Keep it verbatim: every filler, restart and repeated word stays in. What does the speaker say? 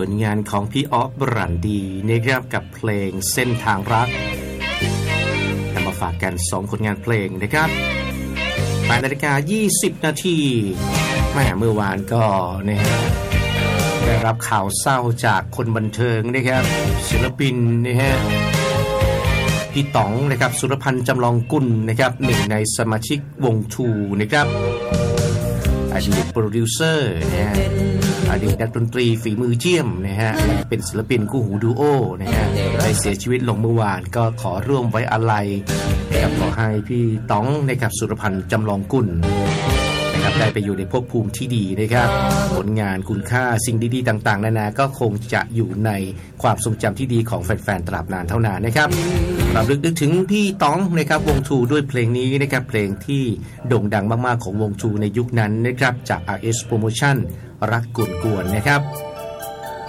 ลงานของพี่อ๊อฟบรันดีนะครับกับเพลงเส้นทางรักนำมาฝากกันสองผลงานเพลงนะครับแปดนาฬิกายี่สิบนาทีแม่เมื่อวานก็นะฮะได้รับข่าวเศร้าจากคนบันเทิงนะครับศิลปินนะฮะพี่ต๋องนะครับสุรพันธ์จำลองกุลนะครับหนึ่งในสมาชิกวงทูนะครับอดีตโปรดิวเซอร์นะฮะอดีตนักดนตรีฝีมือเจียมนะฮะและเป็นศิลปินคู่หูดูโอนะฮะได้เสียชีวิตลงเมื่อวานก็ขอร่วมไว้อาลัยนะครับขอให้พี่ต๋องนะครับสุรพันธ์จำลองกุลนะครับได้ไปอยู่ในภพภูมิที่ดีนะครับผลงานคุณค่าสิ่งดีๆต่างๆนานาก็คงจะอยู่ในความทรงจำที่ดีของแฟนๆตราบนานเท่านานนะครับรำลึกนึกถึงพี่ต๋องนะครับวงทูด้วยเพลงนี้นะครับเพลงที่โด่งดังมากๆของวงทูในยุคนั้นนะครับจาก อาร์ เอส Promotion รักกวนๆนะครับ